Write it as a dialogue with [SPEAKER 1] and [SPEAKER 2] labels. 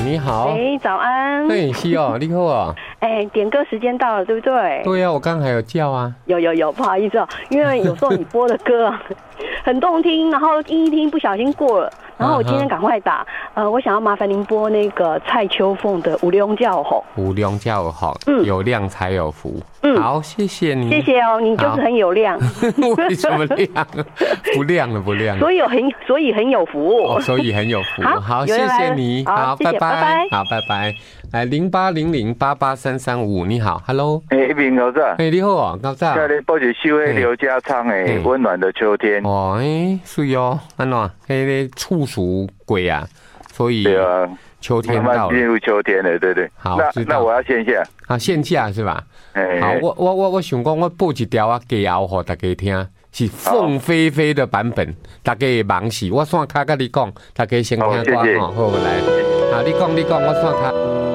[SPEAKER 1] 你好。
[SPEAKER 2] 早安。
[SPEAKER 1] 是哦，你好哦。
[SPEAKER 2] 点歌时间到了，对不对？
[SPEAKER 1] 对啊，我刚才有叫啊。
[SPEAKER 2] 有，不好意思哦，因为有时候你播的歌啊很动听，然后听一听不小心过了，然后我今天赶快打，我想要麻烦您播那个蔡秋凤的《有量才有福》。
[SPEAKER 1] 有量才有福，有量才有福。好，谢谢你。
[SPEAKER 2] 谢谢哦，你就是很有量。
[SPEAKER 1] 为什么亮？不亮了，不亮了。
[SPEAKER 2] 所以很有福。
[SPEAKER 1] 哦，所以很有福。好，谢谢你。好，拜拜。好，拜拜。来0800883355，你好 ，Hello。
[SPEAKER 3] 一鸣高早。
[SPEAKER 1] 你好哦，高早。
[SPEAKER 3] 在咧播一首刘家昌的《温暖的秋天》。
[SPEAKER 1] 哦，水哦，安怎？迄个处暑鬼啊，所以
[SPEAKER 3] 对啊，
[SPEAKER 1] 秋天到了，
[SPEAKER 3] 慢慢进入秋天了，对对。
[SPEAKER 1] 好，
[SPEAKER 3] 那我要线下。
[SPEAKER 1] 啊，线下是吧？好，我想讲，我播一条啊，加后给大家听。是凤飞飞的版本，大家会忙死。我线卡跟你讲，大家先听歌吼，好来。好，你讲，我线卡。